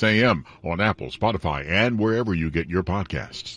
AM on Apple, Spotify, and wherever you get your podcasts.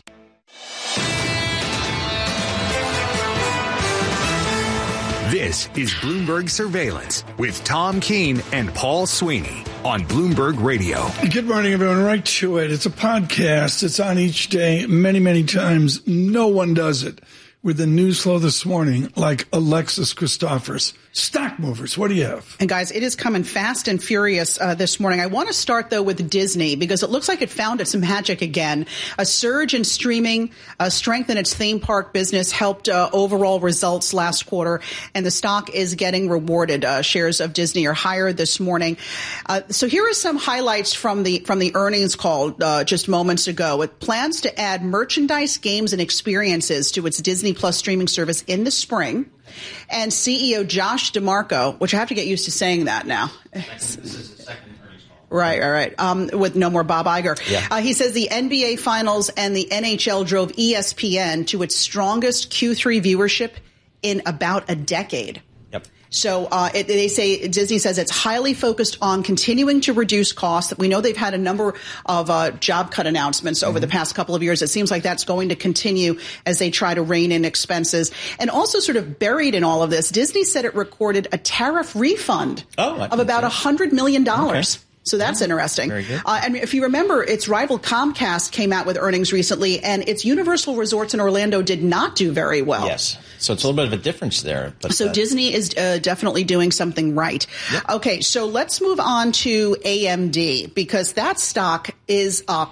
This is Bloomberg Surveillance with Tom Keene and Paul Sweeney on Bloomberg Radio. Good morning, everyone. Right to it. It's a podcast. It's on each day, many, many times. No one does it with the news flow this morning like Alexis Christophers. Stock movers, what do you have? And guys, it is coming fast and furious this morning. I want to start, though, with Disney because it looks like it found its magic again. A surge in streaming, strength in its theme park business helped overall results last quarter, and the stock is getting rewarded. Shares of Disney are higher this morning. So here are some highlights from the earnings call just moments ago. It plans to add merchandise, games, and experiences to its Disney Plus streaming service in the spring. And CEO Josh DeMarco, which I have to get used to saying that now. This is the second earnings call. Right. With no more Bob Iger. Yeah. He says the NBA Finals and the NHL drove ESPN to its strongest Q3 viewership in about a decade. Yep. So Disney says it's highly focused on continuing to reduce costs. We know they've had a number of job cut announcements over the past couple of years. It seems like that's going to continue as they try to rein in expenses. And also sort of buried in all of this, Disney said it recorded a tariff refund of about $100 million. Okay. So that's interesting. Very good. And if you remember, its rival Comcast came out with earnings recently, and its Universal Resorts in Orlando did not do very well. Yes. So it's a little bit of a difference there. But, so Disney is definitely doing something right. Yep. Okay, so let's move on to AMD because that stock is up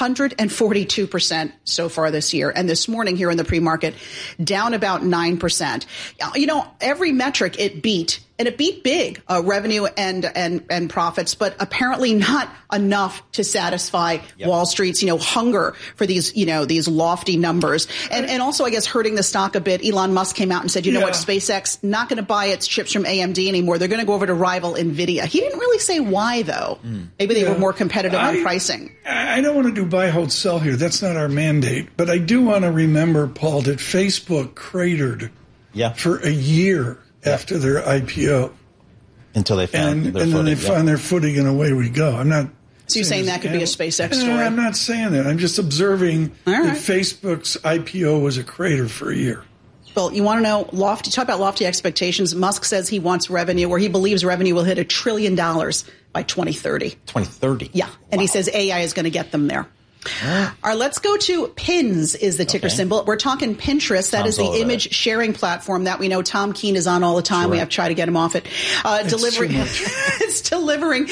142% so far this year. And this morning here in the pre-market, down about 9%. You know, every metric it beat. And it beat big, revenue and profits, but apparently not enough to satisfy Wall Street's, hunger for these lofty numbers. And also, I guess, hurting the stock a bit. Elon Musk came out and said, what, SpaceX not going to buy its chips from AMD anymore. They're going to go over to rival NVIDIA. He didn't really say why, though. Maybe they were more competitive on pricing. I don't want to do buy, hold, sell here. That's not our mandate. But I do want to remember, Paul, that Facebook cratered for a year after their IPO. Until they found their footing. And then they found their footing, and away we go. I'm not. So you're saying that could be a SpaceX story? I'm not saying that. I'm just observing that Facebook's IPO was a crater for a year. Well, you want to know talk about lofty expectations. Musk says he wants revenue, or he believes revenue will hit $1 trillion by 2030. 2030? Yeah. And he says AI is going to get them there. All right, let's go to PINS is the ticker symbol. We're talking Pinterest. That is the image sharing platform that we know Tom Keene is on all the time. Sure. We have tried to get him off it. It's delivering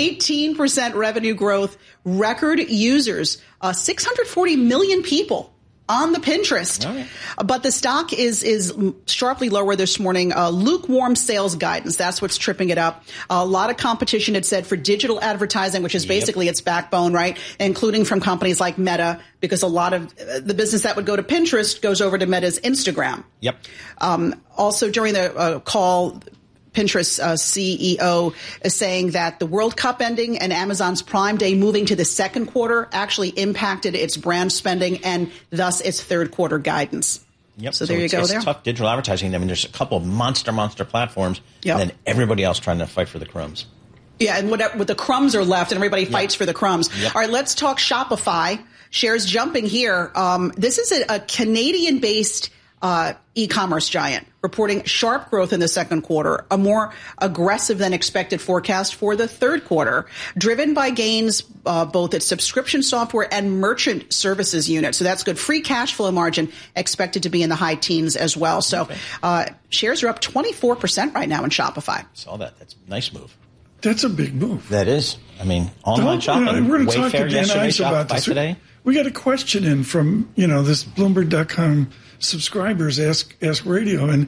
18% revenue growth, record users, 640 million people on the Pinterest. Right. But the stock is sharply lower this morning. Lukewarm sales guidance. That's what's tripping it up. A lot of competition, it said, for digital advertising, which is basically its backbone, right? Including from companies like Meta, because a lot of the business that would go to Pinterest goes over to Meta's Instagram. Yep. Also, during the call, Pinterest CEO is saying that the World Cup ending and Amazon's Prime Day moving to the second quarter actually impacted its brand spending and thus its third quarter guidance. Yep. So there you go. It's tough digital advertising. I mean, there's a couple of monster platforms, and then everybody else trying to fight for the crumbs. Yeah, and with the crumbs are left, and everybody fights for the crumbs. Yep. All right, let's talk Shopify. Shares jumping here. This is a Canadian-based e-commerce giant reporting sharp growth in the second quarter, a more aggressive than expected forecast for the third quarter, driven by gains both its subscription software and merchant services unit. So that's good. Free cash flow margin expected to be in the high teens as well. So shares are up 24% right now in Shopify. Saw that. That's a nice move. That's a big move. That is. I mean, online shopping. We're going to talk to Wayfair Dan yesterday, Ice about this. Today. We got a question in from, this Bloomberg.com subscribers ask radio, and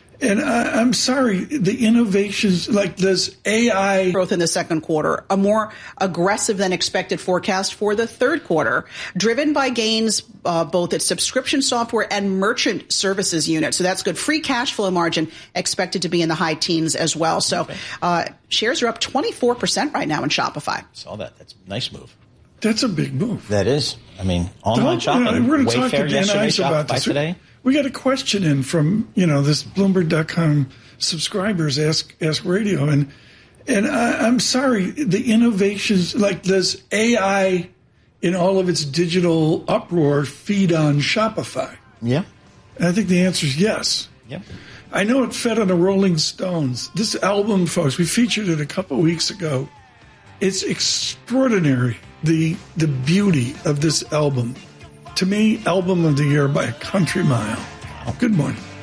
I'm sorry, the innovations, like this AI growth in the second quarter, a more aggressive than expected forecast for the third quarter, driven by gains both its subscription software and merchant services unit. So that's good. Free cash flow margin expected to be in the high teens as well. So shares are up 24% right now in Shopify. Saw that. That's a nice move. That's a big move. That is. I mean, online shopping. We're going to talk to Wayfair Dan yesterday, Ice about this. Today. We got a question in from, this Bloomberg.com subscribers ask radio, and And I'm sorry, the innovations, like does AI in all of its digital uproar feed on Shopify? Yeah. And I think the answer is yes. Yep. I know it fed on the Rolling Stones. This album, folks, we featured it a couple weeks ago. It's extraordinary, the beauty of this album. To me, album of the year by a country mile. Good morning.